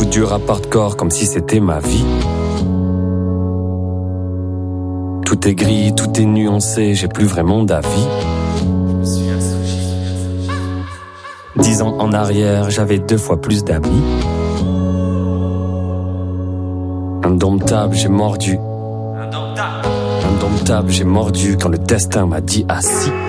Coup dur à part de corps comme si c'était ma vie. Tout est gris, tout est nuancé, j'ai plus vraiment d'avis. 10 ans en arrière, j'avais 2 fois plus d'amis. Indomptable, j'ai mordu. Indomptable, j'ai mordu quand le destin m'a dit assis.